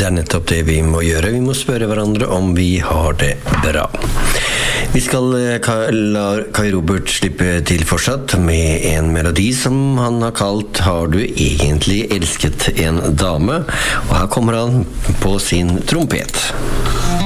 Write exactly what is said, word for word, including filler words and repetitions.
Det er nettopp det vi må gjøre. Vi må spørre hverandre om vi har det bra. Vi skal la Kai Robert slippe til fortsatt med en melodi som han har kalt «Har du egentlig elsket en dame?» Og her kommer han på sin trompet.